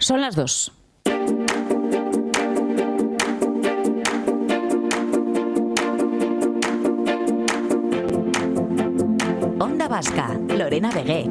Son las 2. Onda Vasca, Lorena Vegué.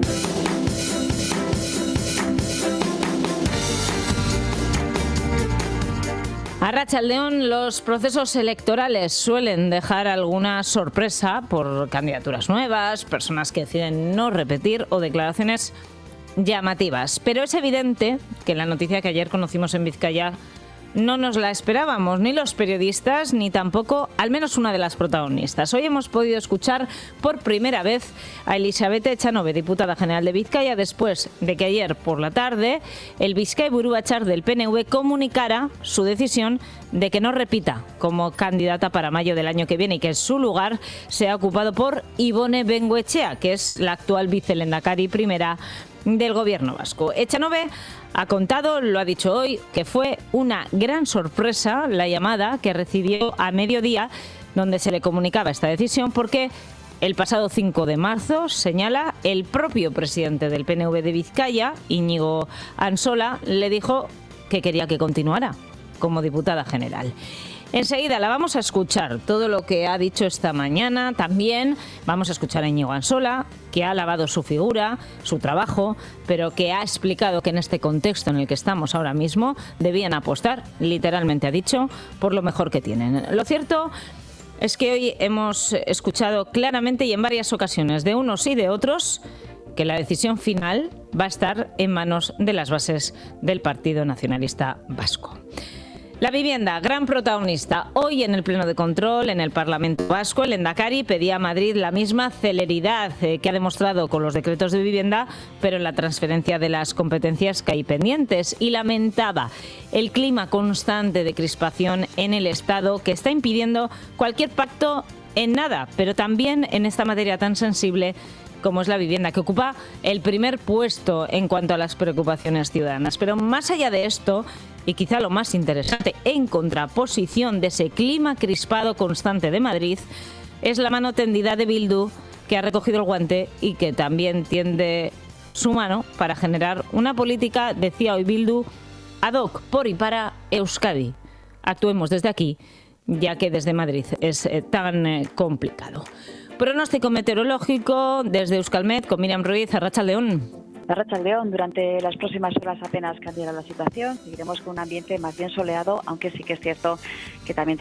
Arratsaldeon, los procesos electorales suelen dejar alguna sorpresa por candidaturas nuevas, personas que deciden no repetir o declaraciones llamativas. Pero es evidente que la noticia que ayer conocimos en Vizcaya no nos la esperábamos, ni los periodistas, ni tampoco al menos una de las protagonistas. Hoy hemos podido escuchar por primera vez a Elizabeth Echanove, diputada general de Vizcaya, después de que ayer por la tarde el Bizkaiburu Batzar del PNV comunicara su decisión de que no repita como candidata para mayo del año que viene y que su lugar sea ocupado por Ibone Bengoechea, que es la actual vicelehendakari primera del gobierno vasco. Echanove ha contado, lo ha dicho hoy, que fue una gran sorpresa la llamada que recibió a mediodía donde se le comunicaba esta decisión, porque el pasado 5 de marzo, señala, el propio presidente del PNV de Vizcaya, Íñigo Ansola, le dijo que quería que continuara como diputada general. Enseguida la vamos a escuchar, todo lo que ha dicho esta mañana. También vamos a escuchar a Íñigo Ansola, que ha alabado su figura, su trabajo, pero que ha explicado que en este contexto en el que estamos ahora mismo debían apostar, literalmente ha dicho, por lo mejor que tienen. Lo cierto es que hoy hemos escuchado claramente y en varias ocasiones de unos y de otros que la decisión final va a estar en manos de las bases del Partido Nacionalista Vasco. La vivienda, gran protagonista. Hoy en el Pleno de Control, en el Parlamento Vasco, el lehendakari pedía a Madrid la misma celeridad que ha demostrado con los decretos de vivienda, pero en la transferencia de las competencias que hay pendientes. Y lamentaba el clima constante de crispación en el Estado que está impidiendo cualquier pacto en nada, pero también en esta materia tan sensible como es la vivienda, que ocupa el primer puesto en cuanto a las preocupaciones ciudadanas. Pero más allá de esto, y quizá lo más interesante, en contraposición de ese clima crispado constante de Madrid, es la mano tendida de Bildu, que ha recogido el guante y que también tiende su mano para generar una política, decía hoy Bildu, ad hoc por y para Euskadi. Actuemos desde aquí, ya que desde Madrid es tan complicado. Pronóstico meteorológico desde Euskalmet con Miriam Ruiz. Arratsaldeon. Arratsaldeon, durante las próximas horas apenas cambiará la situación. Seguiremos con un ambiente más bien soleado, aunque sí que es cierto que también